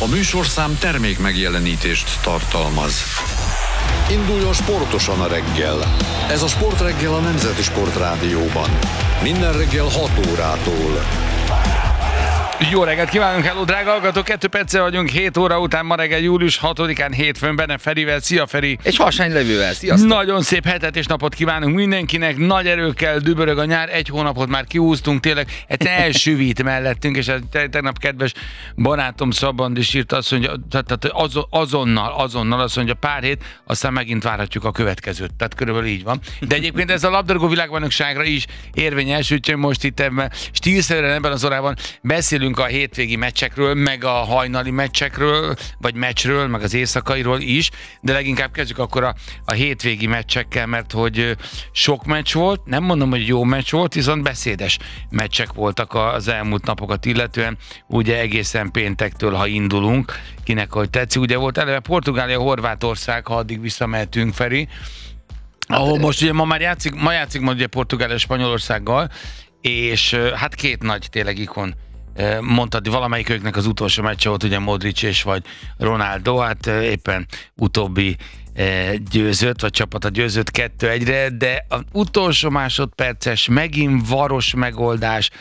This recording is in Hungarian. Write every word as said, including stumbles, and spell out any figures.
A műsorszám termék megjelenítést tartalmaz. Induljon sportosan a reggel. Ez a Sportreggel a Nemzeti Sportrádióban. Minden reggel hat órától. Jó reggelt kívánunk, hello drága hallgatók, kettő perccel vagyunk hét óra után, ma reggel július hatodikán hétfőn, benne Ferivel. Szia Feri! És Hasány Levővel, sziasztok! Nagyon szép hetet és napot kívánunk mindenkinek, nagy erőkkel dübörög a nyár, egy hónapot már kiúztunk, tényleg egy elsüvít mellettünk, és tegnap kedves barátom Szaband is írt azt mondja, tehát azonnal, azonnal azt mondja, pár hét, aztán megint várhatjuk a következőt, tehát körülbelül így van. De egyébként ez a labdarúgó világbajnokságra is érvényes, úgyhogy most itt ebben stílszerűen ebben az órában beszélünk a hétvégi meccsekről, meg a hajnali meccsekről, vagy meccsről, meg az éjszakairól is, de leginkább kezdjük akkor a, a hétvégi meccsekkel, mert hogy sok meccs volt, nem mondom, hogy jó meccs volt, viszont beszédes meccsek voltak az elmúlt napokat illetően, ugye egészen péntektől, ha indulunk, kinek hogy tetszik, ugye volt eleve Portugália, Horvátország, ha addig visszamehetünk, Feri, ahol most ugye ma már játszik, ma játszik majd ugye Portugália Spanyolországgal, és hát két nagy tényleg ikon. Mondtad, valamelyik őknek az utolsó meccse volt, ugye Modric és vagy Ronaldo, hát éppen utóbbi győzött, vagy csapata győzött kettő egyre, de az utolsó másodperces, megint varos megoldás,